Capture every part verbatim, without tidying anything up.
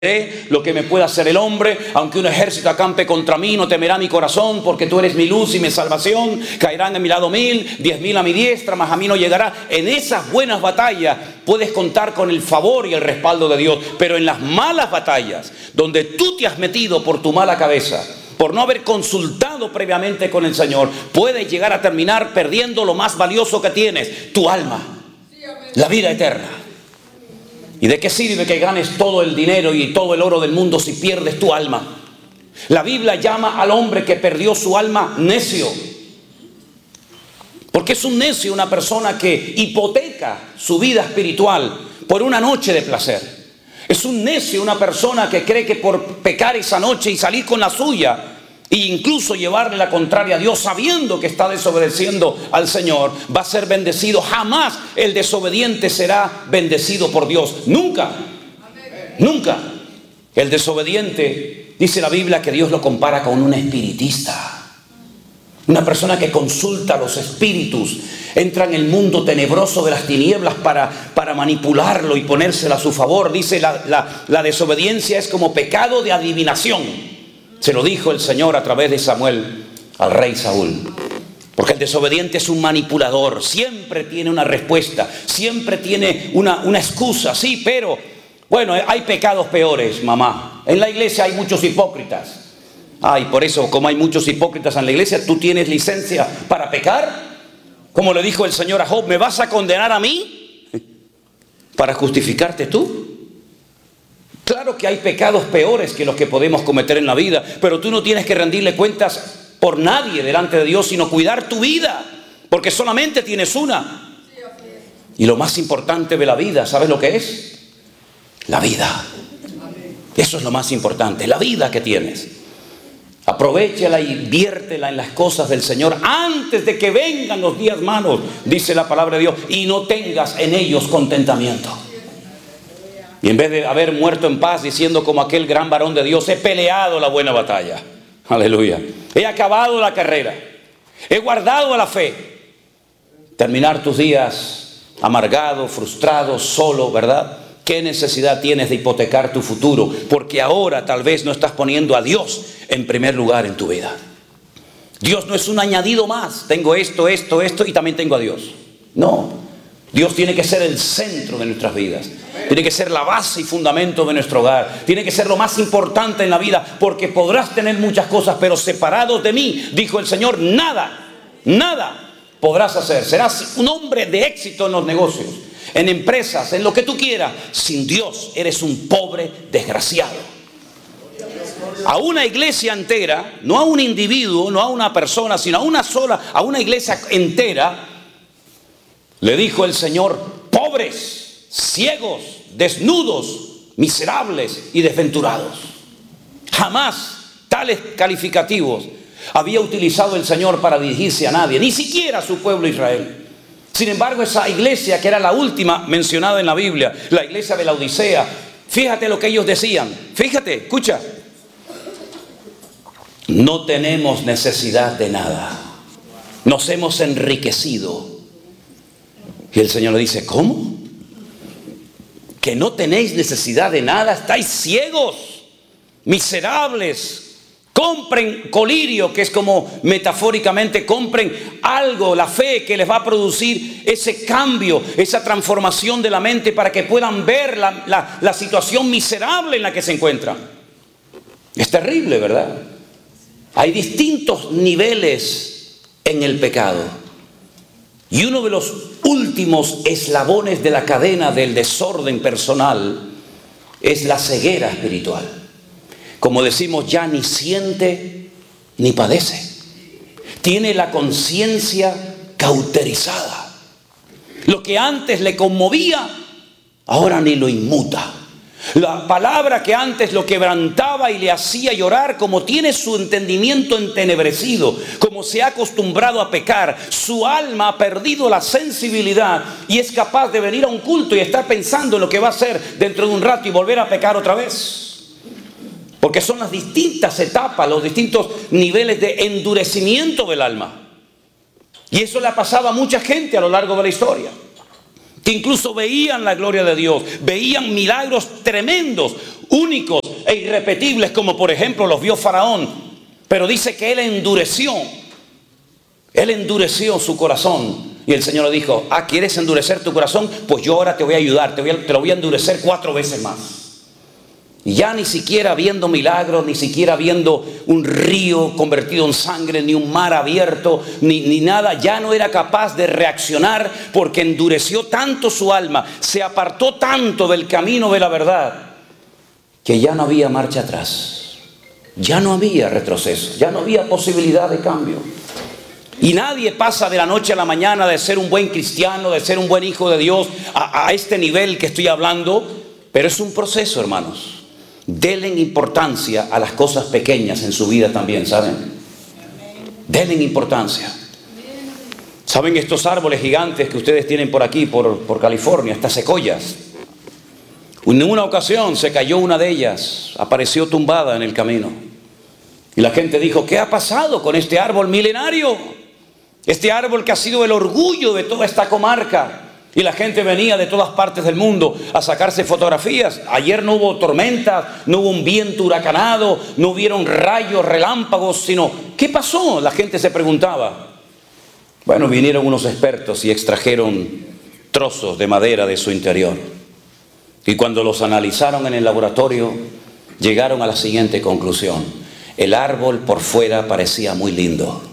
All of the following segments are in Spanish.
lo que me pueda hacer el hombre, aunque un ejército acampe contra mí, no temerá mi corazón, porque tú eres mi luz y mi salvación. Caerán a mi lado mil, diez mil a mi diestra, mas a mí no llegará. En esas buenas batallas puedes contar con el favor y el respaldo de Dios, pero en las malas batallas, donde tú te has metido por tu mala cabeza, por no haber consultado previamente con el Señor, puedes llegar a terminar perdiendo lo más valioso que tienes, tu alma, la vida eterna. ¿Y de qué sirve que ganes todo el dinero y todo el oro del mundo si pierdes tu alma? La Biblia llama al hombre que perdió su alma necio. Porque es un necio una persona que hipoteca su vida espiritual por una noche de placer. Es un necio una persona que cree que por pecar esa noche y salir con la suya, e incluso llevarle la contraria a Dios sabiendo que está desobedeciendo al Señor, va a ser bendecido. Jamás el desobediente será bendecido por Dios. Nunca. Amén. Nunca. El desobediente, dice la Biblia, que Dios lo compara con un espiritista. Una persona que consulta los espíritus, entra en el mundo tenebroso de las tinieblas para, para manipularlo y ponérsela a su favor. Dice la, la, la desobediencia es como pecado de adivinación. Se lo dijo el Señor a través de Samuel al rey Saúl. Porque el desobediente es un manipulador. Siempre tiene una respuesta. Siempre tiene una, una excusa. Sí, pero bueno, hay pecados peores, mamá. En la iglesia hay muchos hipócritas. Ay, por eso, como hay muchos hipócritas en la iglesia, ¿tú tienes licencia para pecar? Como le dijo el Señor a Job, ¿me vas a condenar a mí para justificarte tú? Claro que hay pecados peores que los que podemos cometer en la vida, pero tú no tienes que rendirle cuentas por nadie delante de Dios, sino cuidar tu vida, porque solamente tienes una. Y lo más importante de la vida, ¿sabes lo que es? La vida. Eso es lo más importante, la vida que tienes. Aprovéchala y viértela en las cosas del Señor antes de que vengan los días malos, dice la palabra de Dios, y no tengas en ellos contentamiento. Y en vez de haber muerto en paz diciendo como aquel gran varón de Dios, he peleado la buena batalla. Aleluya. He acabado la carrera. He guardado la fe. Terminar tus días amargado, frustrado, solo, ¿verdad? ¿Qué necesidad tienes de hipotecar tu futuro? Porque ahora tal vez no estás poniendo a Dios en primer lugar en tu vida. Dios no es un añadido más. Tengo esto, esto, esto y también tengo a Dios. No. Dios tiene que ser el centro de nuestras vidas. Tiene que ser la base y fundamento de nuestro hogar. Tiene que ser lo más importante en la vida, porque podrás tener muchas cosas, pero separados de mí, dijo el Señor, nada, nada podrás hacer. Serás un hombre de éxito en los negocios, en empresas, en lo que tú quieras. Sin Dios eres un pobre desgraciado. A una iglesia entera, no a un individuo, no a una persona, sino a una sola, a una iglesia entera, le dijo el Señor, pobres, ciegos, desnudos, miserables y desventurados. Jamás tales calificativos había utilizado el Señor para dirigirse a nadie, ni siquiera a su pueblo Israel. Sin embargo, esa iglesia que era la última mencionada en la Biblia, la iglesia de la Odisea, fíjate lo que ellos decían. Fíjate, escucha. No tenemos necesidad de nada. Nos hemos enriquecido. Y el Señor le dice, ¿cómo? ¿Que no tenéis necesidad de nada? ¿Estáis ciegos? Miserables. Compren colirio, que es como metafóricamente, compren algo, la fe que les va a producir ese cambio, esa transformación de la mente para que puedan ver la, la, la situación miserable en la que se encuentran. Es terrible, ¿verdad? Hay distintos niveles en el pecado. Y uno de los últimos eslabones de la cadena del desorden personal es la ceguera espiritual. Como decimos, ya ni siente ni padece. Tiene la conciencia cauterizada. Lo que antes le conmovía, ahora ni lo inmuta. La palabra que antes lo quebrantaba y le hacía llorar, como tiene su entendimiento entenebrecido, como se ha acostumbrado a pecar, su alma ha perdido la sensibilidad y es capaz de venir a un culto y estar pensando en lo que va a hacer dentro de un rato y volver a pecar otra vez. Porque son las distintas etapas, los distintos niveles de endurecimiento del alma. Y eso le ha pasado a mucha gente a lo largo de la historia. que incluso veían la gloria de Dios, veían milagros tremendos, únicos e irrepetibles, como por ejemplo los vio Faraón. Pero dice que él endureció, él endureció su corazón. Y el Señor le dijo: ah, ¿quieres endurecer tu corazón? Pues yo ahora te voy a ayudar, te, voy a, te lo voy a endurecer cuatro veces más. Y ya ni siquiera viendo milagros, ni siquiera viendo un río convertido en sangre, ni un mar abierto, ni, ni nada, ya no era capaz de reaccionar, porque endureció tanto su alma, se apartó tanto del camino de la verdad, que ya no había marcha atrás, ya no había retroceso, ya no había posibilidad de cambio. Y nadie pasa de la noche a la mañana de ser un buen cristiano, de ser un buen hijo de Dios, a, a este nivel que estoy hablando, pero es un proceso, hermanos. Denle importancia a las cosas pequeñas en su vida también, ¿saben? Denle importancia. ¿Saben estos árboles gigantes que ustedes tienen por aquí, por, por California, estas secoyas? En una ocasión se cayó una de ellas, apareció tumbada en el camino. Y la gente dijo: ¿qué ha pasado con este árbol milenario? Este árbol que ha sido el orgullo de toda esta comarca. Y la gente venía de todas partes del mundo a sacarse fotografías. Ayer no hubo tormentas, no hubo un viento huracanado, no hubieron rayos, relámpagos, sino ¿qué pasó? La gente se preguntaba. Bueno, vinieron unos expertos y extrajeron trozos de madera de su interior. Y cuando los analizaron en el laboratorio, llegaron a la siguiente conclusión: el árbol por fuera parecía muy lindo,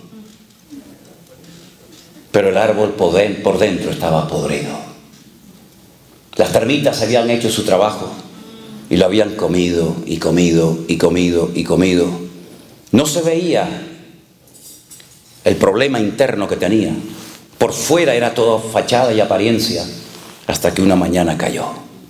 pero el árbol por dentro estaba podrido. Las termitas habían hecho su trabajo y lo habían comido y comido y comido y comido. No se veía el problema interno que tenía. Por fuera era todo fachada y apariencia, hasta que una mañana cayó.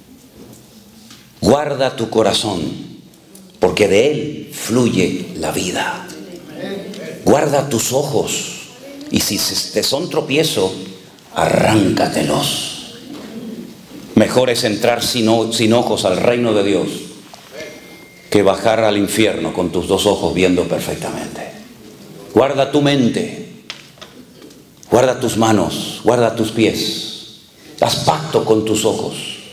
Guarda tu corazón, porque de él fluye la vida. Guarda tus ojos, y si te son tropiezo, arráncatelos. Mejor es entrar sin, sin ojos al reino de Dios que bajar al infierno con tus dos ojos viendo perfectamente. Guarda tu mente, guarda tus manos, guarda tus pies. Haz pacto con tus ojos.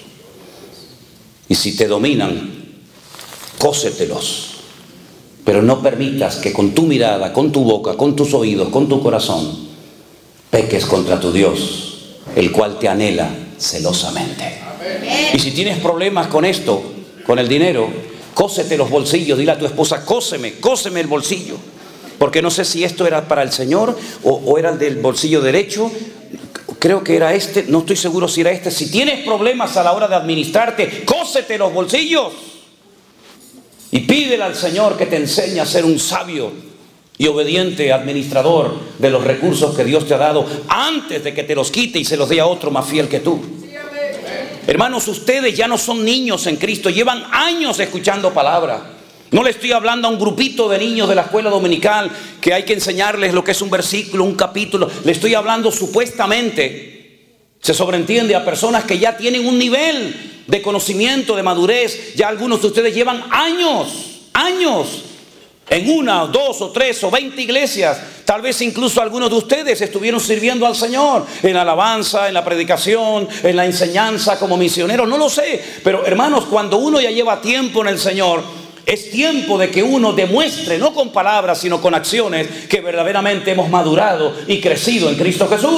Y si te dominan, cósetelos. Pero no permitas que con tu mirada, con tu boca, con tus oídos, con tu corazón, peques contra tu Dios, el cual te anhela celosamente. Y si tienes problemas con esto, con el dinero, cósete los bolsillos. Dile a tu esposa: cóseme, cóseme el bolsillo. Porque no sé si esto era para el Señor o, o era el del bolsillo derecho. Creo que era este, no estoy seguro si era este. Si tienes problemas a la hora de administrarte, cósete los bolsillos. Y pídele al Señor que te enseñe a ser un sabio y obediente administrador de los recursos que Dios te ha dado, antes de que te los quite y se los dé a otro más fiel que tú. Hermanos, ustedes ya no son niños en Cristo, llevan años escuchando palabra. No le estoy hablando a un grupito de niños de la escuela dominical que hay que enseñarles lo que es un versículo, un capítulo. Le estoy hablando supuestamente, se sobreentiende, a personas que ya tienen un nivel de conocimiento, de madurez. Ya algunos de ustedes llevan años, años en una, dos o tres o veinte iglesias. Tal vez incluso algunos de ustedes estuvieron sirviendo al Señor en la alabanza, en la predicación, en la enseñanza como misioneros, no lo sé. Pero hermanos, cuando uno ya lleva tiempo en el Señor, es tiempo de que uno demuestre, no con palabras, sino con acciones, que verdaderamente hemos madurado y crecido en Cristo Jesús.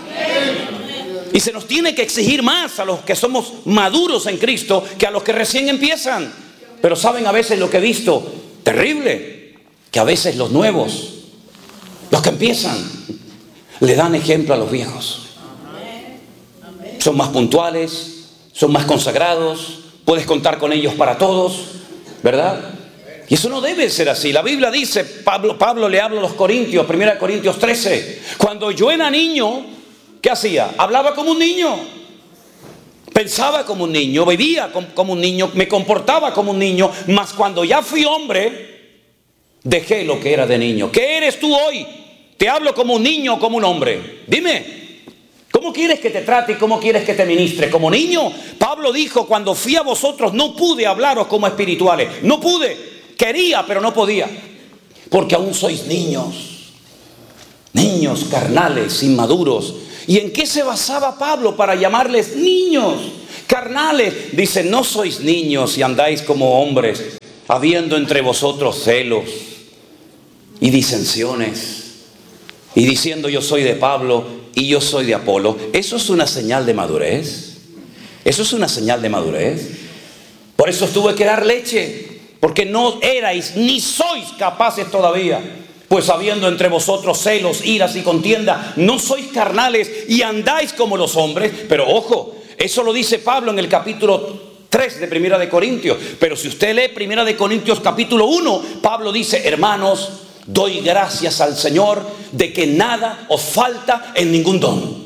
Y se nos tiene que exigir más a los que somos maduros en Cristo que a los que recién empiezan. Pero saben, a veces lo que he visto, terrible, que a veces los nuevos, los que empiezan, le dan ejemplo a los viejos. Son más puntuales, son más consagrados, puedes contar con ellos para todos, ¿verdad? Y eso no debe ser así. La Biblia dice, Pablo, Pablo le habla a los Corintios, primera Corintios trece, cuando yo era niño, ¿qué hacía? Hablaba como un niño, pensaba como un niño, vivía como un niño, me comportaba como un niño, mas cuando ya fui hombre, dejé lo que era de niño. ¿Qué eres tú hoy? ¿Te hablo como un niño o como un hombre? Dime, ¿cómo quieres que te trate y cómo quieres que te ministre? ¿Como niño? Pablo dijo, cuando fui a vosotros no pude hablaros como espirituales, no pude, quería pero no podía, porque aún sois niños, niños carnales, inmaduros. ¿Y en qué se basaba Pablo para llamarles niños, carnales? Dice, no sois niños y andáis como hombres, habiendo entre vosotros celos y disensiones, y diciendo yo soy de Pablo y yo soy de Apolo. ¿Eso es una señal de madurez? ¿Eso es una señal de madurez? Por eso os tuve que dar leche, porque no erais ni sois capaces todavía. Pues habiendo entre vosotros celos, iras y contienda, no sois carnales y andáis como los hombres. Pero ojo, eso lo dice Pablo en el capítulo tres de Primera de Corintios. Pero si usted lee Primera de Corintios capítulo uno, Pablo dice, hermanos, doy gracias al Señor de que nada os falta en ningún don.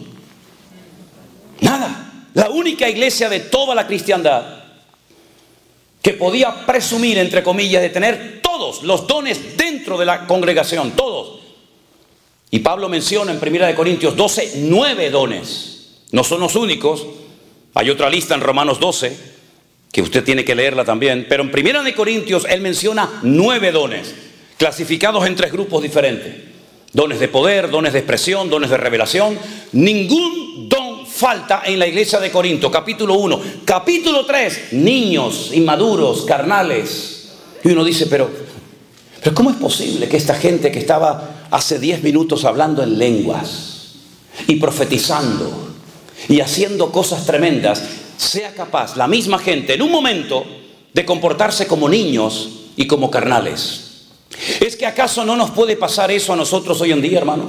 Nada. La única iglesia de toda la cristiandad que podía presumir, entre comillas, de tener todos los dones dentro de la congregación, todos. Y Pablo menciona en Primera de Corintios doce, nueve dones. No son los únicos. Hay otra lista en Romanos doce, que usted tiene que leerla también. Pero en Primera de Corintios él menciona nueve dones, clasificados en tres grupos diferentes. Dones de poder, dones de expresión, dones de revelación. Ningún don falta en la iglesia de Corinto. Capítulo uno. Capítulo tres. Niños, inmaduros, carnales. Y uno dice, pero, pero ¿cómo es posible que esta gente que estaba hace diez minutos hablando en lenguas y profetizando y haciendo cosas tremendas, sea capaz, la misma gente, en un momento, de comportarse como niños y como carnales? ¿Es que acaso no nos puede pasar eso a nosotros hoy en día, hermanos?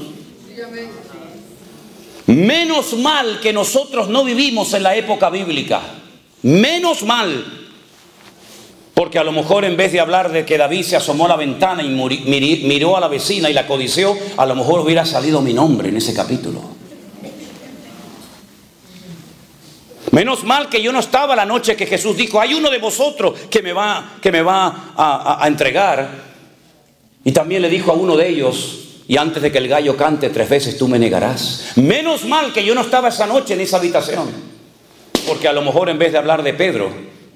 Menos mal que nosotros no vivimos en la época bíblica. Menos mal. Porque a lo mejor en vez de hablar de que David se asomó a la ventana y miró a la vecina y la codició, a lo mejor hubiera salido mi nombre en ese capítulo. Menos mal que yo no estaba la noche que Jesús dijo, hay uno de vosotros que me va, que me va a, a, a entregar. Y también le dijo a uno de ellos, y antes de que el gallo cante tres veces tú me negarás. Menos mal que yo no estaba esa noche en esa habitación, porque a lo mejor en vez de hablar de Pedro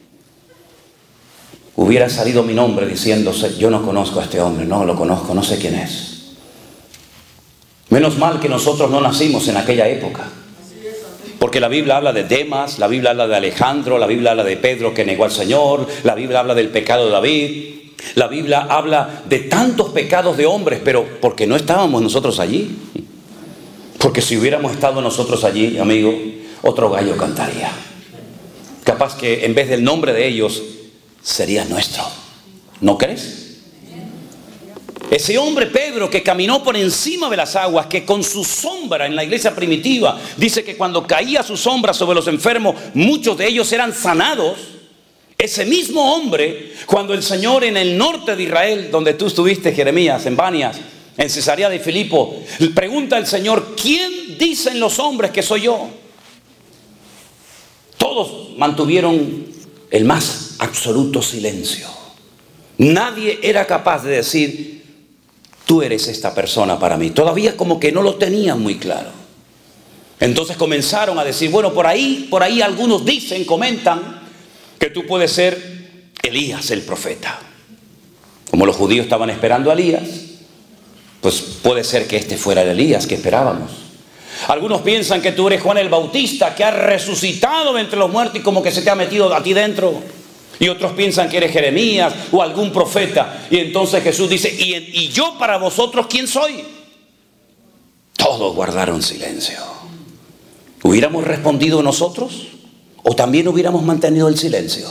hubiera salido mi nombre diciéndose, yo no conozco a este hombre, no lo conozco, no sé quién es. Menos mal que nosotros no nacimos en aquella época, porque la Biblia habla de Demas, la Biblia habla de Alejandro, la Biblia habla de Pedro que negó al Señor, la Biblia habla del pecado de David. La Biblia habla de tantos pecados de hombres, pero porque no estábamos nosotros allí. Porque si hubiéramos estado nosotros allí, amigo, otro gallo cantaría. Capaz que en vez del nombre de ellos, sería nuestro. ¿No crees? Ese hombre Pedro que caminó por encima de las aguas, que con su sombra en la iglesia primitiva, dice que cuando caía su sombra sobre los enfermos, muchos de ellos eran sanados. Ese mismo hombre, cuando el Señor en el norte de Israel, donde tú estuviste, Jeremías, en Banias, en Cesarea de Filipo, pregunta al Señor, ¿quién dicen los hombres que soy yo? Todos mantuvieron el más absoluto silencio. Nadie era capaz de decir, tú eres esta persona para mí. Todavía como que no lo tenían muy claro. Entonces comenzaron a decir, bueno, por ahí, por ahí algunos dicen, comentan, que tú puedes ser Elías el profeta. Como los judíos estaban esperando a Elías, pues puede ser que este fuera el Elías que esperábamos. Algunos piensan que tú eres Juan el Bautista, que ha resucitado de entre los muertos y como que se te ha metido a ti dentro. Y otros piensan que eres Jeremías o algún profeta. Y entonces Jesús dice, ¿y, y yo para vosotros quién soy? Todos guardaron silencio. ¿Hubiéramos respondido nosotros? ¿O también hubiéramos mantenido el silencio?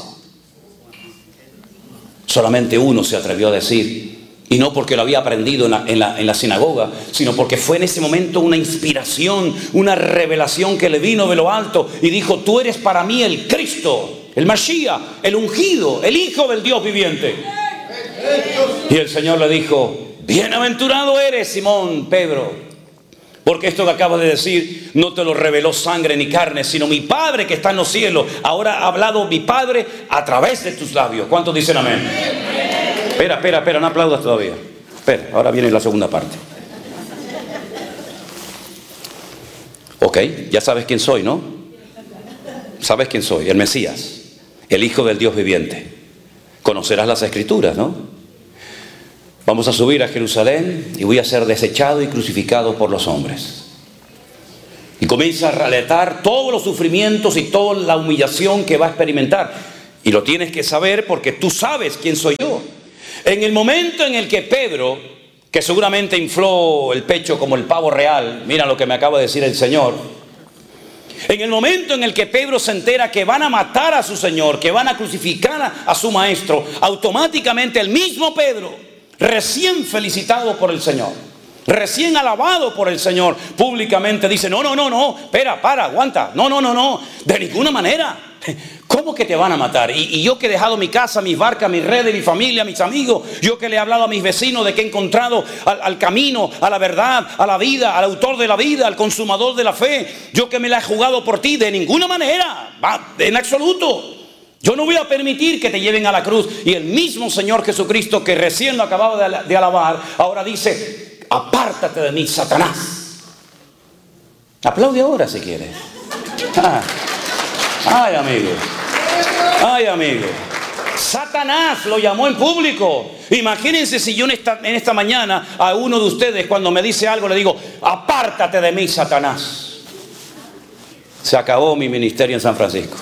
Solamente uno se atrevió a decir, y no porque lo había aprendido en la, en la, en la sinagoga, sino porque fue en ese momento una inspiración, una revelación que le vino de lo alto y dijo, tú eres para mí el Cristo, el Mashiach, el ungido, el Hijo del Dios viviente. Y el Señor le dijo, bienaventurado eres, Simón, Pedro, porque esto que acabas de decir no te lo reveló sangre ni carne, sino mi Padre que está en los cielos. Ahora ha hablado mi Padre a través de tus labios. ¿Cuántos dicen amén? Espera, espera, espera, no aplaudas todavía. Espera, ahora viene la segunda parte. Ok, ya sabes quién soy, ¿no? Sabes quién soy, el Mesías, el Hijo del Dios viviente. Conocerás las Escrituras, ¿no? Vamos a subir a Jerusalén y voy a ser desechado y crucificado por los hombres. Y comienza a relatar todos los sufrimientos y toda la humillación que va a experimentar. Y lo tienes que saber porque tú sabes quién soy yo. En el momento en el que Pedro, que seguramente infló el pecho como el pavo real, mira lo que me acaba de decir el Señor. En el momento en el que Pedro se entera que van a matar a su Señor, que van a crucificar a, a su Maestro, automáticamente el mismo Pedro, recién felicitado por el Señor, recién alabado por el Señor, públicamente dice, no, no, no, no, espera, para, aguanta, no, no, no, no, de ninguna manera. ¿Cómo que te van a matar? Y, y yo que he dejado mi casa, mis barcas, mis redes, mi familia, mis amigos, yo que le he hablado a mis vecinos de que he encontrado al, al camino, a la verdad, a la vida, al autor de la vida, al consumador de la fe, yo que me la he jugado por ti, de ninguna manera, va, en absoluto. Yo no voy a permitir que te lleven a la cruz. Y el mismo Señor Jesucristo que recién lo acababa de, de alabar, ahora dice, apártate de mí, Satanás. Aplaude ahora si quieres. Ah. Ay, amigo. Ay, amigo. Satanás lo llamó en público. Imagínense si yo en esta, en esta mañana a uno de ustedes cuando me dice algo le digo, apártate de mí, Satanás. Se acabó mi ministerio en San Francisco.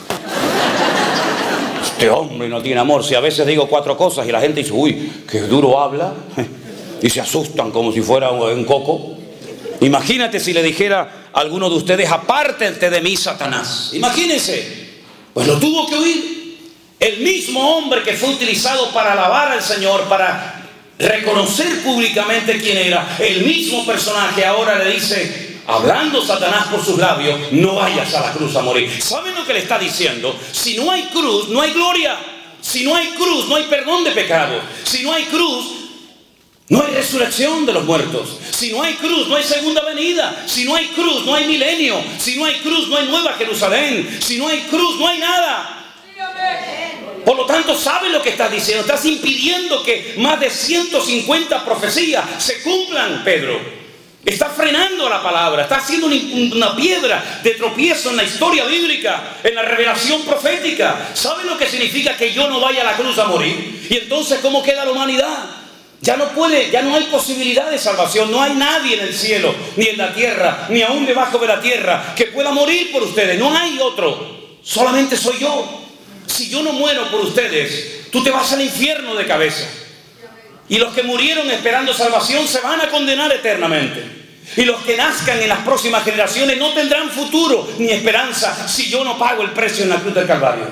Este hombre no tiene amor. Si a veces digo cuatro cosas y la gente dice, uy, qué duro habla, y se asustan como si fuera un coco. Imagínate si le dijera a alguno de ustedes, apártate de mí, Satanás. Imagínense. Pues lo tuvo que oír. El mismo hombre que fue utilizado para alabar al Señor, para reconocer públicamente quién era, el mismo personaje ahora le dice, hablando Satanás por sus labios, no vayas a la cruz a morir. ¿Saben lo que le está diciendo? Si no hay cruz, no hay gloria. Si no hay cruz, no hay perdón de pecado. Si no hay cruz, no hay resurrección de los muertos. Si no hay cruz, no hay segunda venida. Si no hay cruz, no hay milenio. Si no hay cruz, no hay nueva Jerusalén. Si no hay cruz, no hay nada. Por lo tanto, ¿sabes lo que estás diciendo? Estás impidiendo que más de ciento cincuenta profecías se cumplan, Pedro. Está frenando la palabra. Está haciendo una piedra de tropiezo en la historia bíblica, en la revelación profética. ¿Sabes lo que significa que yo no vaya a la cruz a morir? Y entonces, ¿cómo queda la humanidad? Ya no puede, ya no hay posibilidad de salvación. No hay nadie en el cielo, ni en la tierra, ni aún debajo de la tierra que pueda morir por ustedes. No hay otro. Solamente soy yo. Si yo no muero por ustedes, tú te vas al infierno de cabeza. Y los que murieron esperando salvación se van a condenar eternamente. Y los que nazcan en las próximas generaciones no tendrán futuro ni esperanza si yo no pago el precio en la cruz del Calvario.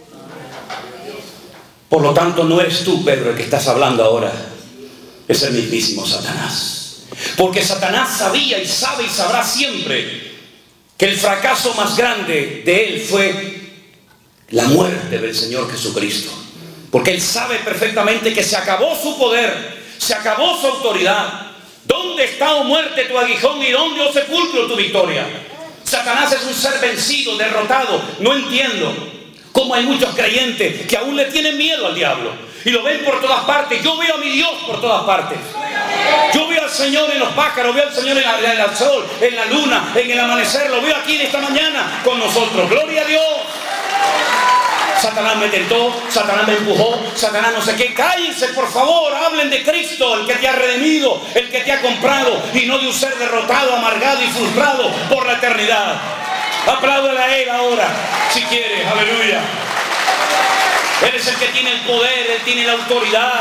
Por lo tanto, no eres tú, Pedro, el que estás hablando ahora. Es el mismísimo Satanás. Porque Satanás sabía y sabe y sabrá siempre que el fracaso más grande de él fue la muerte del Señor Jesucristo. Porque él sabe perfectamente que se acabó su poder, se acabó su autoridad. ¿Dónde está, oh muerte, tu aguijón, y dónde, oh sepulcro, tu victoria? Satanás es un ser vencido, derrotado. No entiendo cómo hay muchos creyentes que aún le tienen miedo al diablo. Y lo ven por todas partes. Yo veo a mi Dios por todas partes. Yo veo al Señor en los pájaros, veo al Señor en, la, en el sol, en la luna, en el amanecer. Lo veo aquí en esta mañana con nosotros. ¡Gloria a Dios! Satanás me tentó, Satanás me empujó, Satanás no sé qué. Cállense, por favor, hablen de Cristo, el que te ha redimido, el que te ha comprado, y no de un ser derrotado, amargado y frustrado por la eternidad. Apláudale a Él ahora, si quieres, aleluya. Él es el que tiene el poder, Él tiene la autoridad.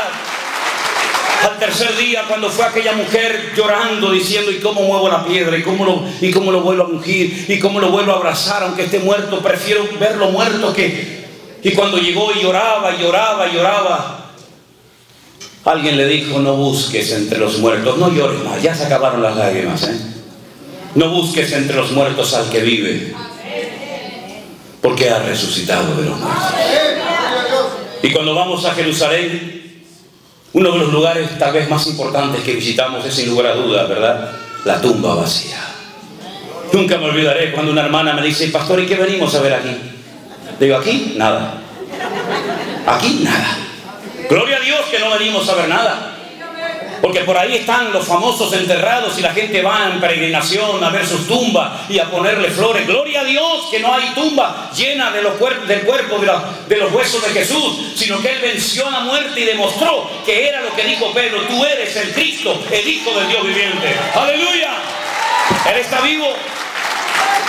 Al tercer día, cuando fue aquella mujer llorando, diciendo, ¿y cómo muevo la piedra? ¿Y cómo lo, y cómo lo vuelvo a ungir? ¿Y cómo lo vuelvo a abrazar? Aunque esté muerto, prefiero verlo muerto que... Y cuando llegó y lloraba, y lloraba, y lloraba, alguien le dijo, no busques entre los muertos, no llores más, ya se acabaron las lágrimas, ¿eh? No busques entre los muertos al que vive, porque ha resucitado de los muertos. Y cuando vamos a Jerusalén, uno de los lugares tal vez más importantes que visitamos es sin lugar a dudas, ¿verdad? La tumba vacía. Nunca me olvidaré cuando una hermana me dice, pastor, ¿y qué venimos a ver aquí? Digo, aquí, nada. Aquí, nada. Gloria a Dios que no venimos a ver nada. Porque por ahí están los famosos enterrados y la gente va en peregrinación a ver sus tumbas y a ponerle flores. Gloria a Dios que no hay tumba llena de los cuerpos, del cuerpo de, la, de los huesos de Jesús, sino que Él venció a la muerte y demostró que era lo que dijo Pedro, tú eres el Cristo, el Hijo del Dios viviente. ¡Aleluya! Él está vivo.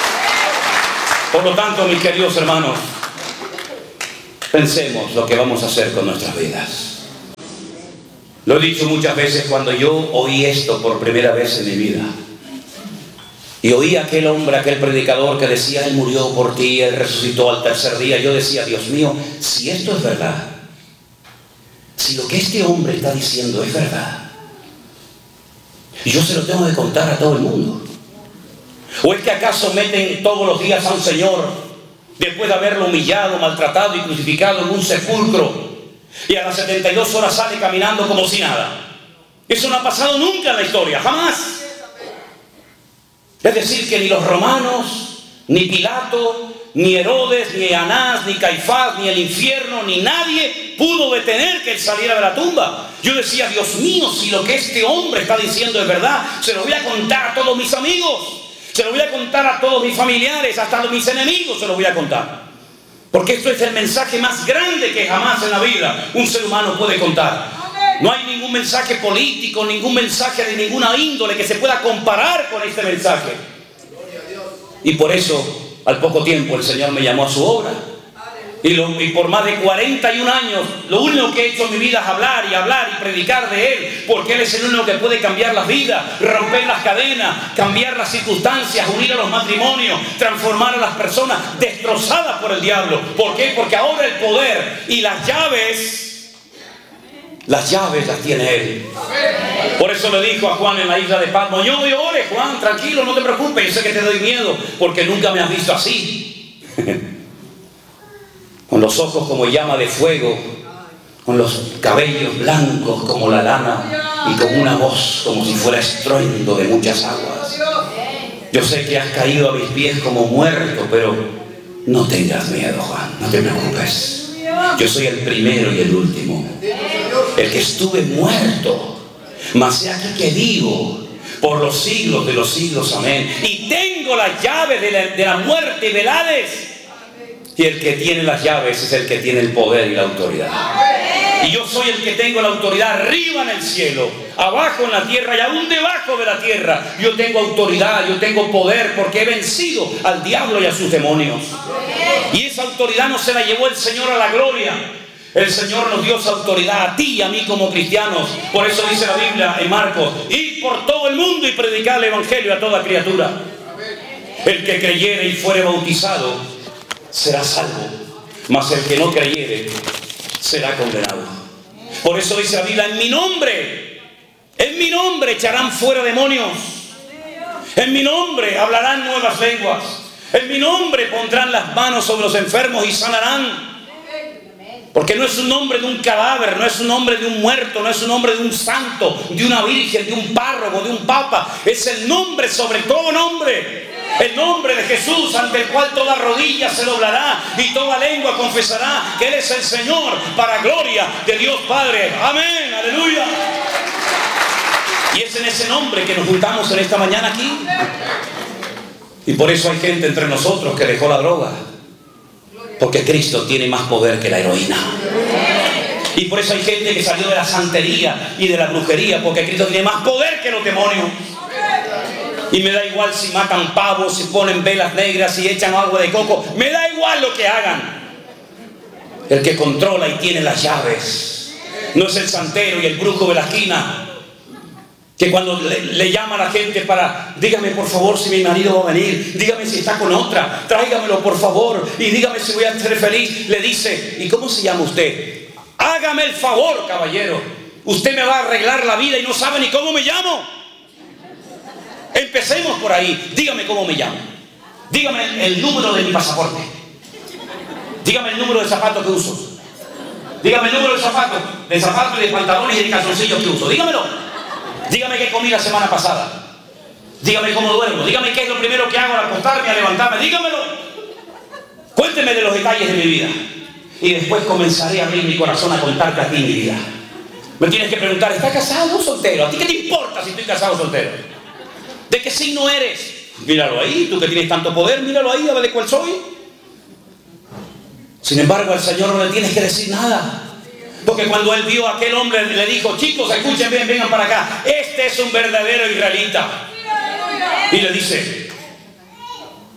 Por lo tanto, mis queridos hermanos, pensemos lo que vamos a hacer con nuestras vidas. Lo he dicho muchas veces cuando yo oí esto por primera vez en mi vida. Y oí a aquel hombre, aquel predicador que decía, Él murió por ti, Él resucitó al tercer día. Yo decía, Dios mío, si esto es verdad, si lo que este hombre está diciendo es verdad, y yo se lo tengo que contar a todo el mundo. ¿O es que acaso meten todos los días a un señor, después de haberlo humillado, maltratado y crucificado en un sepulcro, y a las setenta y dos horas sale caminando como si nada? Eso no ha pasado nunca en la historia, jamás. Es decir, que ni los romanos, ni Pilato, ni Herodes, ni Anás, ni Caifás, ni el infierno, ni nadie pudo detener que él saliera de la tumba. Yo decía, Dios mío, si lo que este hombre está diciendo es verdad, se lo voy a contar a todos mis amigos, se lo voy a contar a todos mis familiares, hasta a mis enemigos se lo voy a contar. Porque esto es el mensaje más grande que jamás en la vida un ser humano puede contar. No hay ningún mensaje político, ningún mensaje de ninguna índole que se pueda comparar con este mensaje. Y por eso, al poco tiempo, el Señor me llamó a su obra. Y, lo, y por más de cuarenta y un años, lo único que he hecho en mi vida es hablar y hablar y predicar de Él. Porque Él es el único que puede cambiar las vidas, romper las cadenas, cambiar las circunstancias, unir a los matrimonios, transformar a las personas destrozadas por el diablo. ¿Por qué? Porque ahora el poder y las llaves... Las llaves las tiene Él. Por eso le dijo a Juan en la isla de Patmos, yo me ore, Juan, tranquilo, no te preocupes, yo sé que te doy miedo, porque nunca me has visto así. Con los ojos como llama de fuego, con los cabellos blancos como la lana, y con una voz como si fuera estruendo de muchas aguas. Yo sé que has caído a mis pies como muerto, pero no tengas miedo, Juan, no te preocupes. Yo soy el primero y el último, el que estuve muerto, mas he aquí que vivo por los siglos de los siglos, amén. Y tengo las llaves de la, de la muerte y del Hades. Y el que tiene las llaves es el que tiene el poder y la autoridad. Y yo soy el que tengo la autoridad arriba en el cielo, abajo en la tierra y aún debajo de la tierra. Yo tengo autoridad, yo tengo poder, porque he vencido al diablo y a sus demonios. Y esa autoridad no se la llevó el Señor a la gloria. El Señor nos dio esa autoridad a ti y a mí como cristianos. Por eso dice la Biblia en Marcos, id por todo el mundo y predicad el evangelio a toda criatura. El que creyere y fuere bautizado será salvo, mas el que no creyere será condenado. Por eso dice la Biblia, en mi nombre, en mi nombre echarán fuera demonios, en mi nombre hablarán nuevas lenguas, en mi nombre pondrán las manos sobre los enfermos y sanarán. Porque no es un nombre de un cadáver, no es un nombre de un muerto, no es un nombre de un santo, de una virgen, de un párroco, de un papa. Es el nombre sobre todo nombre. El nombre de Jesús, ante el cual toda rodilla se doblará y toda lengua confesará que Él es el Señor, para gloria de Dios Padre. Amén, aleluya. Y es en ese nombre que nos juntamos en esta mañana aquí. Y por eso hay gente entre nosotros que dejó la droga. Porque Cristo tiene más poder que la heroína. Y por eso hay gente que salió de la santería y de la brujería, porque Cristo tiene más poder que los demonios. Y me da igual si matan pavos, si ponen velas negras, si echan agua de coco, me da igual lo que hagan. El que controla y tiene las llaves no es el santero y el brujo de la esquina, que cuando le, le llama a la gente para, dígame por favor si mi marido va a venir, dígame si está con otra, tráigamelo por favor y dígame si voy a ser feliz, le dice, ¿y cómo se llama usted? Hágame el favor, caballero, usted me va a arreglar la vida y no sabe ni cómo me llamo. Empecemos por ahí. Dígame cómo me llamo, dígame el número de mi pasaporte, dígame el número de zapatos que uso, dígame el número de zapatos, de zapatos y de pantalones y de calzoncillos que uso, dígamelo. Dígame qué comí la semana pasada, dígame cómo duermo, dígame qué es lo primero que hago al acostarme, a levantarme, dígamelo. Cuénteme de los detalles de mi vida y después comenzaré a abrir mi corazón a contarte a ti mi vida. Me tienes que preguntar, ¿estás casado o soltero? ¿A ti qué te importa si estoy casado o soltero? ¿De qué signo eres? Míralo ahí, tú que tienes tanto poder, míralo ahí, a ver de cuál soy. Sin embargo, al Señor no le tienes que decir nada. Porque cuando Él vio a aquel hombre, le dijo, chicos, escuchen bien, vengan para acá. Este es un verdadero israelita. Y le dice,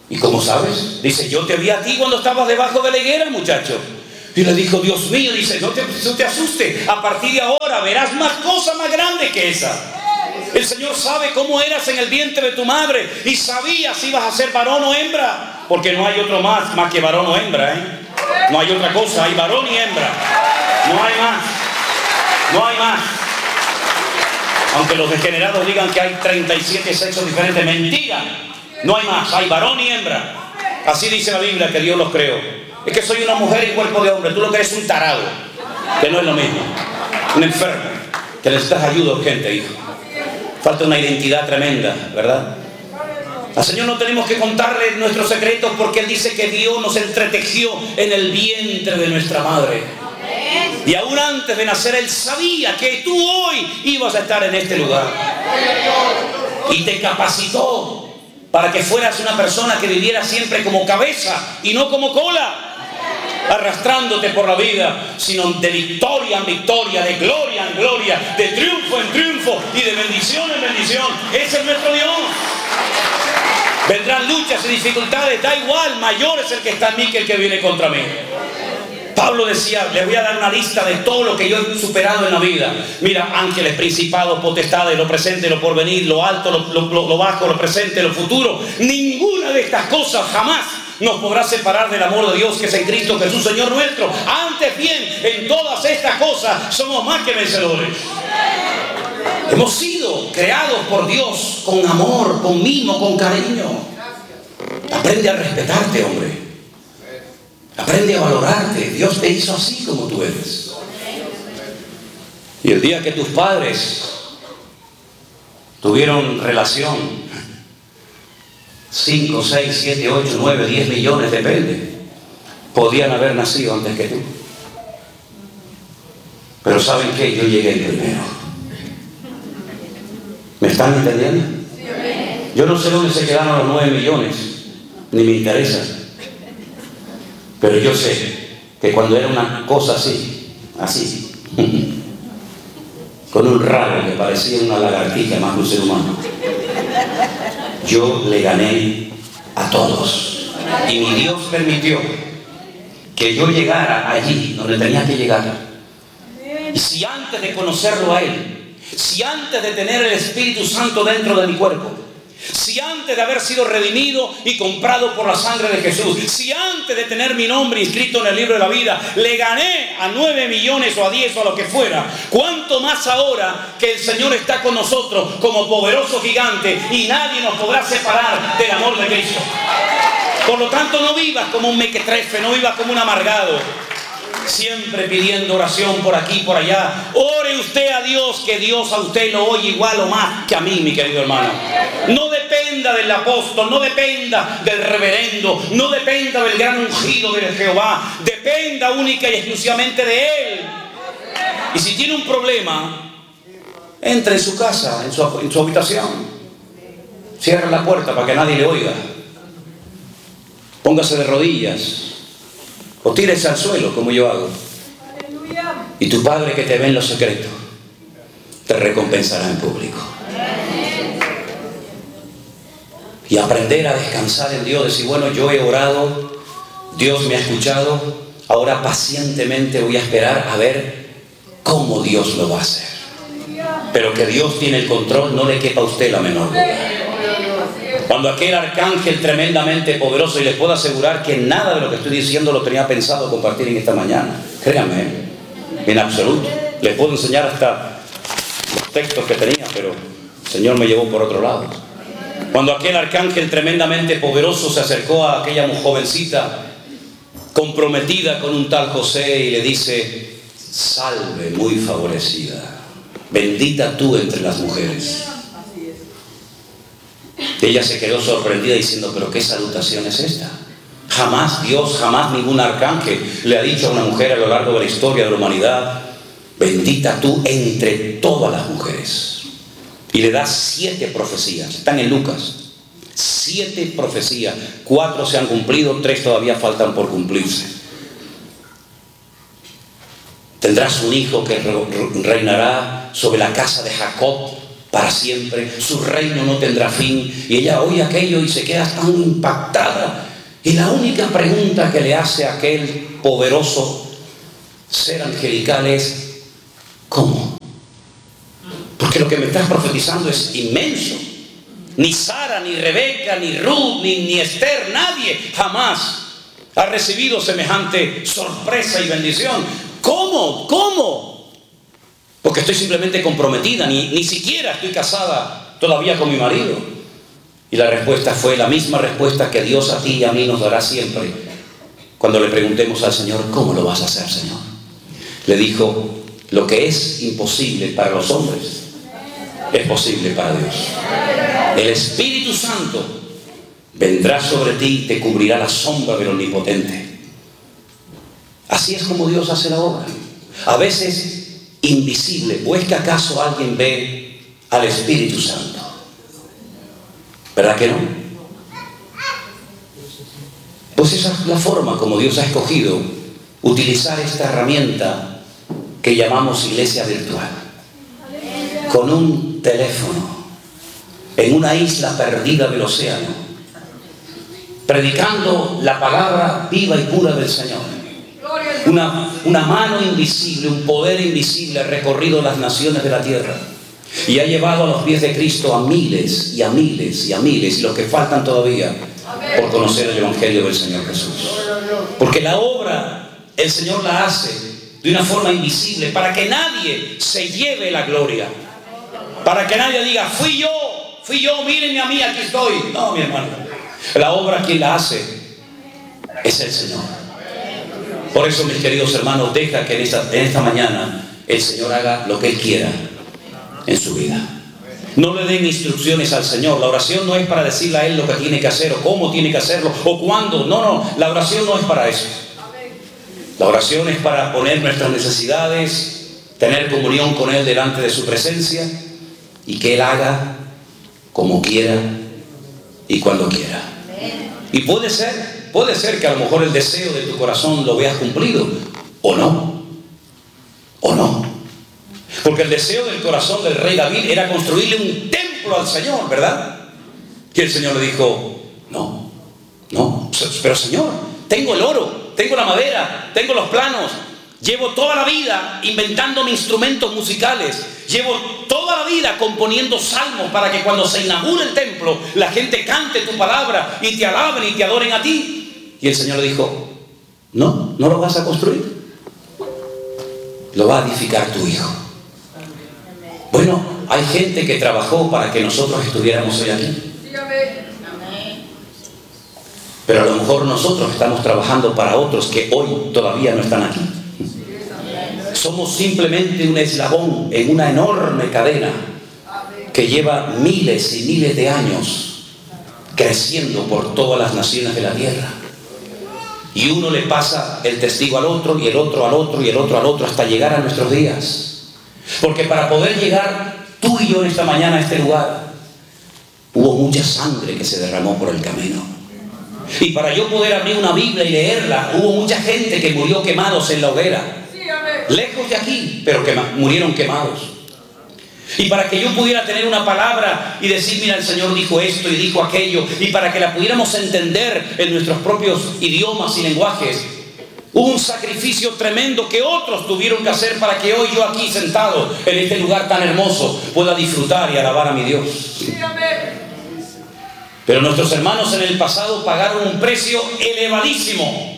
¿Y cómo sabes? Dice, yo te vi a ti cuando estabas debajo de la higuera, muchacho. Y le dijo, Dios mío, dice, no te, no te asustes, a partir de ahora verás más cosas más grandes que esa. El Señor sabe cómo eras en el vientre de tu madre y sabía si ibas a ser varón o hembra, porque no hay otro más, más que varón o hembra, ¿eh? No hay otra cosa, hay varón y hembra. No hay más, no hay más. Aunque los degenerados digan que hay treinta y siete sexos diferentes, mentira. No hay más, hay varón y hembra. Así dice la Biblia que Dios los creó. Es que soy una mujer y cuerpo de hombre. Tú lo que eres un tarado, que no es lo mismo. Un enfermo, que necesitas ayuda urgente, hijo. Falta una identidad tremenda, ¿verdad? Al Señor no tenemos que contarle nuestros secretos porque Él dice que Dios nos entretejió en el vientre de nuestra madre. Y aún antes de nacer Él sabía que tú hoy ibas a estar en este lugar. Y te capacitó para que fueras una persona que viviera siempre como cabeza y no como cola, arrastrándote por la vida, sino de victoria en victoria, de gloria en gloria, de triunfo en triunfo y de bendición en bendición. Ese es nuestro Dios. Vendrán luchas y dificultades, da igual, mayor es el que está en mí que el que viene contra mí. Pablo decía, les voy a dar una lista de todo lo que yo he superado en la vida. Mira, ángeles, principados, potestades, lo presente, lo porvenir, lo alto, lo, lo, lo bajo, lo presente, lo futuro. Ninguna de estas cosas jamás nos podrá separar del amor de Dios que es en Cristo Jesús, Señor nuestro. Antes bien, en todas estas cosas somos más que vencedores. Hemos sido creados por Dios con amor, con mimo, con cariño. Aprende a respetarte, hombre. Aprende a valorarte. Dios te hizo así como tú eres. Y el día que tus padres tuvieron relación, cinco, seis, siete, ocho, nueve, diez millones, depende, podían haber nacido antes que tú. Pero ¿saben qué? Yo llegué primero. ¿Me están entendiendo? Yo no sé dónde se quedaron los nueve millones, ni me interesa. Pero yo sé que cuando era una cosa así, así, con un rabo que parecía una lagartija más que un ser humano, yo le gané a todos. Y mi Dios permitió que yo llegara allí donde tenía que llegar. Y si antes de conocerlo a Él, si antes de tener el Espíritu Santo dentro de mi cuerpo, si antes de haber sido redimido y comprado por la sangre de Jesús, si antes de tener mi nombre inscrito en el libro de la vida, le gané a nueve millones o a diez o a lo que fuera, ¿cuánto más ahora que el Señor está con nosotros como poderoso gigante y nadie nos podrá separar del amor de Cristo? Por lo tanto, no vivas como un mequetrefe, no vivas como un amargado, siempre pidiendo oración por aquí y por allá. Ore usted a Dios, que Dios a usted lo oye igual o más que a mí, mi querido hermano. No dependa del apóstol, no dependa del reverendo, no dependa del gran ungido de Jehová, dependa única y exclusivamente de Él. Y si tiene un problema, entre en su casa, en su, en su habitación, cierre la puerta para que nadie le oiga, póngase de rodillas o tírese al suelo como yo hago, y tu Padre que te ve en lo secreto te recompensará en público. Y aprender a descansar en Dios, decir, bueno, yo he orado, Dios me ha escuchado, ahora pacientemente voy a esperar a ver cómo Dios lo va a hacer. Pero que Dios tiene el control, no le quepa a usted la menor duda. Cuando aquel arcángel tremendamente poderoso, y les puedo asegurar que nada de lo que estoy diciendo lo tenía pensado compartir en esta mañana, créanme, en absoluto. Les puedo enseñar hasta los textos que tenía, pero el Señor me llevó por otro lado. Cuando aquel arcángel tremendamente poderoso se acercó a aquella jovencita comprometida con un tal José y le dice, salve muy favorecida, bendita tú entre las mujeres. Ella se quedó sorprendida diciendo, pero ¿qué salutación es esta? Jamás Dios, jamás ningún arcángel le ha dicho a una mujer a lo largo de la historia de la humanidad, bendita tú entre todas las mujeres. Y le da siete profecías, están en Lucas, siete profecías, cuatro se han cumplido, tres todavía faltan por cumplirse. Tendrás un hijo que reinará sobre la casa de Jacob para siempre, su reino no tendrá fin. Y ella oye aquello y se queda tan impactada. Y la única pregunta que le hace a aquel poderoso ser angelical es: ¿cómo? Porque lo que me estás profetizando es inmenso. Ni Sara, ni Rebeca, ni Ruth, ni, ni Esther, nadie jamás ha recibido semejante sorpresa y bendición. ¿Cómo? ¿Cómo? Porque estoy simplemente comprometida, ni, ni siquiera estoy casada todavía con mi marido. Y la respuesta fue la misma respuesta que Dios a ti y a mí nos dará siempre cuando le preguntemos al Señor: ¿cómo lo vas a hacer, Señor? Le dijo: lo que es imposible para los hombres es posible para Dios. El Espíritu Santo vendrá sobre ti y te cubrirá la sombra del Omnipotente. Así es como Dios hace la obra. A veces invisible. ¿O es que acaso alguien ve al Espíritu Santo? ¿Verdad que no? Pues esa es la forma como Dios ha escogido utilizar esta herramienta que llamamos iglesia virtual. Con un teléfono, en una isla perdida del océano, predicando la palabra viva y pura del Señor. Una, una mano invisible, un poder invisible ha recorrido las naciones de la tierra y ha llevado a los pies de Cristo a miles y a miles y a miles, y los que faltan todavía por conocer el Evangelio del Señor Jesús. Porque la obra el Señor la hace de una forma invisible para que nadie se lleve la gloria, para que nadie diga: fui yo, fui yo, mírenme a mí, aquí estoy. No, mi hermano, la obra quien la hace es el Señor. Por eso, mis queridos hermanos, deja que en esta, en esta mañana el Señor haga lo que Él quiera en su vida. No le den instrucciones al Señor. La oración no es para decirle a Él lo que tiene que hacer, o cómo tiene que hacerlo, o cuándo. No, no, la oración no es para eso. La oración es para poner nuestras necesidades, tener comunión con Él delante de su presencia, y que Él haga como quiera y cuando quiera. Y puede ser, puede ser que a lo mejor el deseo de tu corazón lo veas cumplido, o no, o no. Porque el deseo del corazón del rey David era construirle un templo al Señor, ¿verdad? Y el Señor le dijo: no, no, pero Señor, tengo el oro, tengo la madera, tengo los planos, llevo toda la vida inventándome instrumentos musicales, llevo toda la vida componiendo salmos para que cuando se inaugure el templo la gente cante tu palabra y te alaben y te adoren a ti. Y el Señor le dijo: no, no lo vas a construir, lo va a edificar tu hijo. Bueno, hay gente que trabajó para que nosotros estuviéramos hoy aquí, pero a lo mejor nosotros estamos trabajando para otros que hoy todavía no están aquí. Somos simplemente un eslabón en una enorme cadena que lleva miles y miles de años creciendo por todas las naciones de la tierra. Y uno le pasa el testigo al otro, y el otro al otro, y el otro al otro, hasta llegar a nuestros días. Porque para poder llegar tú y yo en esta mañana a este lugar, hubo mucha sangre que se derramó por el camino. Y para yo poder abrir una Biblia y leerla, hubo mucha gente que murió quemados en la hoguera. Lejos de aquí, pero que murieron quemados. Y para que yo pudiera tener una palabra y decir: mira, el Señor dijo esto y dijo aquello, y para que la pudiéramos entender en nuestros propios idiomas y lenguajes, hubo un sacrificio tremendo que otros tuvieron que hacer para que hoy yo aquí sentado en este lugar tan hermoso pueda disfrutar y alabar a mi Dios. Pero nuestros hermanos en el pasado pagaron un precio elevadísimo.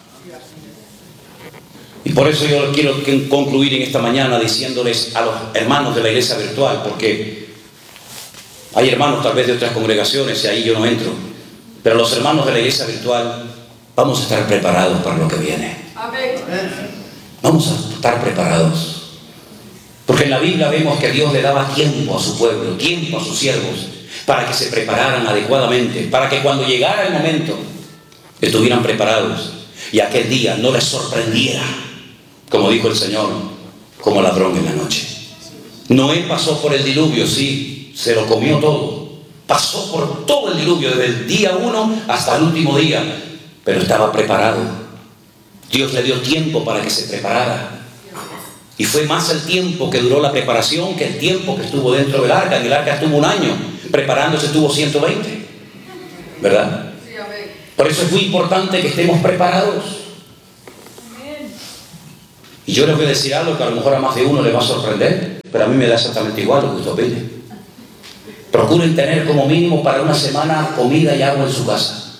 Y por eso yo quiero concluir en esta mañana diciéndoles a los hermanos de la iglesia virtual, porque hay hermanos tal vez de otras congregaciones y ahí yo no entro, pero los hermanos de la iglesia virtual vamos a estar preparados para lo que viene. Vamos a estar preparados, porque en la Biblia vemos que Dios le daba tiempo a su pueblo, tiempo a sus siervos, para que se prepararan adecuadamente, para que cuando llegara el momento estuvieran preparados y aquel día no les sorprendiera, como dijo el Señor, como ladrón en la noche. Noé pasó por el diluvio, sí, se lo comió todo, pasó por todo el diluvio desde el día uno hasta el último día, pero estaba preparado. Dios le dio tiempo para que se preparara. Y fue más el tiempo que duró la preparación que el tiempo que estuvo dentro del arca. En el arca estuvo un año, preparándose estuvo ciento veinte, ¿verdad? Por eso es muy importante que estemos preparados. Y yo les voy a decir algo que a lo mejor a más de uno le va a sorprender, pero a mí me da exactamente igual lo que usted opine. Procuren tener como mínimo para una semana comida y agua en su casa.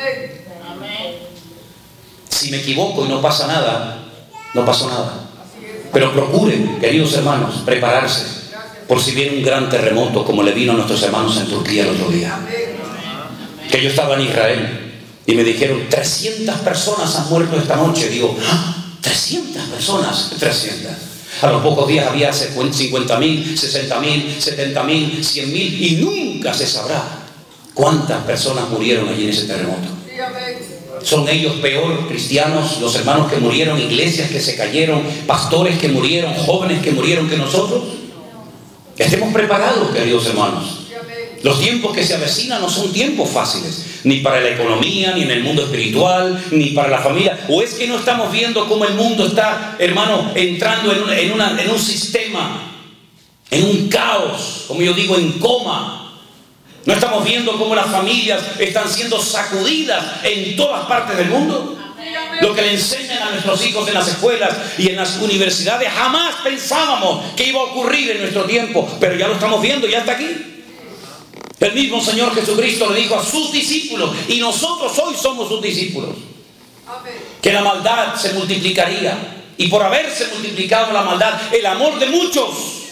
Si me equivoco y no pasa nada, no pasó nada. Pero procuren, queridos hermanos, prepararse por si viene un gran terremoto como le vino a nuestros hermanos en Turquía el otro día. Que yo estaba en Israel y me dijeron, trescientas personas han muerto esta noche. Digo, ¿ah? trescientas personas, trescientas. A los pocos días había cincuenta mil, sesenta mil, setenta mil, cien mil y nunca se sabrá cuántas personas murieron allí en ese terremoto. ¿Son ellos peor, cristianos, los hermanos que murieron, iglesias que se cayeron, pastores que murieron, jóvenes que murieron que nosotros? Estemos preparados, queridos hermanos. Los tiempos que se avecinan no son tiempos fáciles, ni para la economía, ni en el mundo espiritual, ni para la familia. ¿O es que no estamos viendo cómo el mundo está, hermano, entrando en, una, en, una, en un sistema, en un caos, como yo digo, en coma? ¿No estamos viendo cómo las familias están siendo sacudidas en todas partes del mundo? Lo que le enseñan a nuestros hijos en las escuelas y en las universidades, jamás pensábamos que iba a ocurrir en nuestro tiempo, pero ya lo estamos viendo, ya está aquí. El mismo Señor Jesucristo le dijo a sus discípulos, y nosotros hoy somos sus discípulos, que la maldad se multiplicaría, y por haberse multiplicado la maldad, el amor de muchos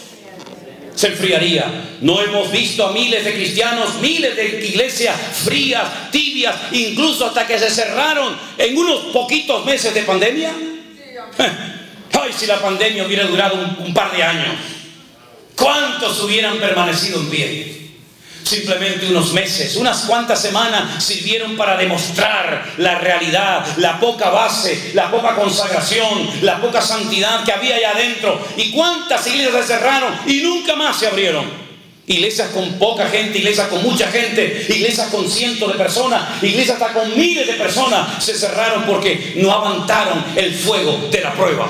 se enfriaría. No hemos visto a miles de cristianos, miles de iglesias frías, tibias, incluso hasta que se cerraron en unos poquitos meses de pandemia. Ay, si la pandemia hubiera durado un, un par de años, ¿cuántos hubieran permanecido en pie? Simplemente unos meses, unas cuantas semanas sirvieron para demostrar la realidad, la poca base, la poca consagración, la poca santidad que había allá adentro. ¿Y cuántas iglesias se cerraron y nunca más se abrieron? Iglesias con poca gente, iglesias con mucha gente, iglesias con cientos de personas, iglesias hasta con miles de personas se cerraron porque no aguantaron el fuego de la prueba.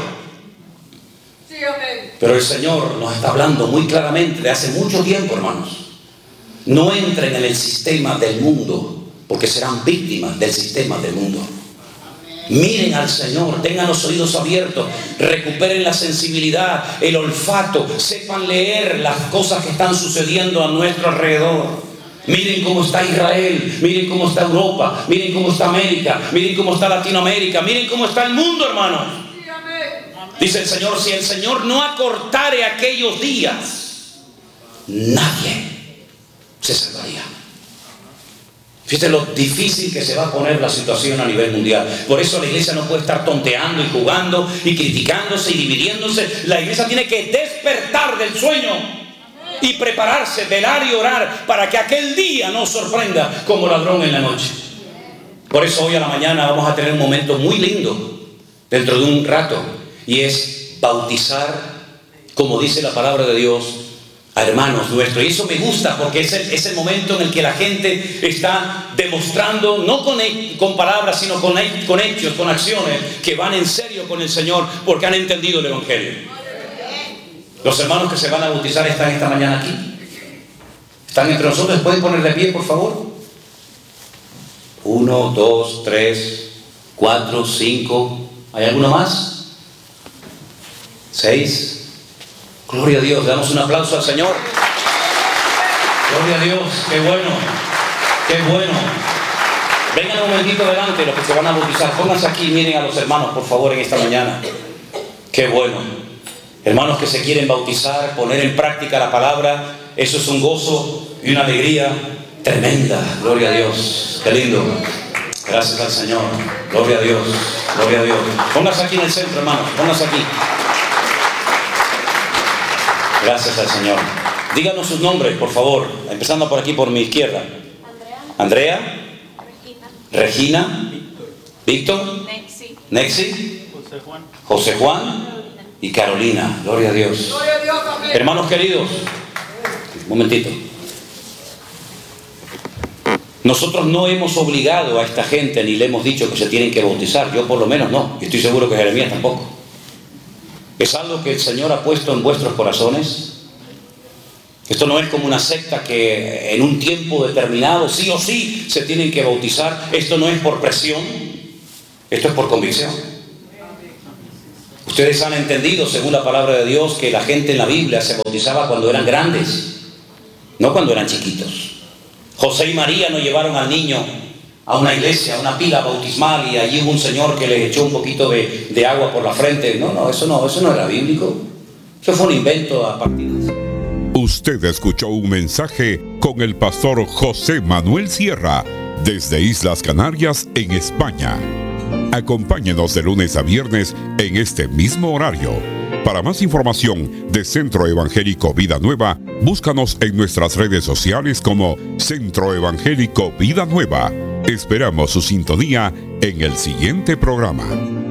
Pero el Señor nos está hablando muy claramente de hace mucho tiempo, hermanos. No entren en el sistema del mundo, porque serán víctimas del sistema del mundo. Miren al Señor, tengan los oídos abiertos, recuperen la sensibilidad, el olfato, sepan leer las cosas que están sucediendo a nuestro alrededor. Miren cómo está Israel, miren cómo está Europa, miren cómo está América, miren cómo está Latinoamérica, miren cómo está el mundo, hermanos. Dice el Señor, si el Señor no acortare aquellos días, nadie se salvaría. Fíjate lo difícil que se va a poner la situación a nivel mundial. Por eso la iglesia no puede estar tonteando y jugando y criticándose y dividiéndose. La iglesia tiene que despertar del sueño y prepararse, velar y orar para que aquel día nos sorprenda como ladrón en la noche. Por eso hoy a la mañana vamos a tener un momento muy lindo dentro de un rato, y es bautizar, como dice la palabra de Dios, a hermanos nuestros. Y eso me gusta porque es el, es el momento en el que la gente está demostrando, no con, con palabras, sino con, con hechos, con acciones, que van en serio con el Señor porque han entendido el Evangelio. Los hermanos que se van a bautizar están esta mañana aquí. ¿Están entre nosotros? ¿Pueden poner de pie, por favor? Uno, dos, tres, cuatro, cinco. ¿Hay alguno más? Seis. Gloria a Dios, damos un aplauso al Señor. Gloria a Dios, qué bueno, qué bueno. Vengan un momentito adelante los que se van a bautizar. Pónganse aquí, miren a los hermanos, por favor, en esta mañana. Qué bueno. Hermanos que se quieren bautizar, poner en práctica la palabra, eso es un gozo y una alegría tremenda. Gloria a Dios, qué lindo. Gracias al Señor. Gloria a Dios, gloria a Dios. Pónganse aquí en el centro, hermanos, pónganse aquí. Gracias al Señor. Díganos sus nombres, por favor. Empezando por aquí, por mi izquierda. Andrea. Andrea. Regina. Regina. Víctor. Nexi. Nexi. José Juan. José Juan. Y Carolina. Gloria a Dios. Gloria a Dios, amén. Hermanos queridos, un momentito. Nosotros no hemos obligado a esta gente ni le hemos dicho que se tienen que bautizar. Yo por lo menos no. Y estoy seguro que Jeremías tampoco. ¿Es algo que el Señor ha puesto en vuestros corazones? Esto no es como una secta que en un tiempo determinado sí o sí se tienen que bautizar. Esto no es por presión, esto es por convicción. Ustedes han entendido, según la palabra de Dios, que la gente en la Biblia se bautizaba cuando eran grandes, no cuando eran chiquitos. José y María no llevaron al niño a una iglesia, a una pila bautismal, y allí hubo un señor que les echó un poquito de, de agua por la frente. No, no, eso no, eso no era bíblico. Eso fue un invento a partir de eso. Usted escuchó un mensaje con el pastor José Manuel Sierra desde Islas Canarias, en España. Acompáñenos de lunes a viernes en este mismo horario. Para más información de Centro Evangélico Vida Nueva, búscanos en nuestras redes sociales como Centro Evangélico Vida Nueva. Esperamos su sintonía en el siguiente programa.